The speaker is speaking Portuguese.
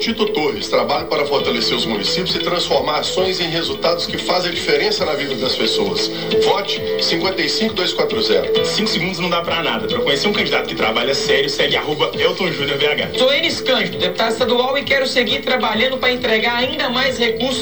Tito Torres. Trabalho para fortalecer os municípios e transformar ações em resultados que fazem a diferença na vida das pessoas. Vote 55240. 5 segundos não dá pra nada. Pra conhecer um candidato que trabalha sério, segue @EltonJúniorBH. Sou Enes Cândido, deputado estadual, e quero seguir trabalhando para entregar ainda mais recursos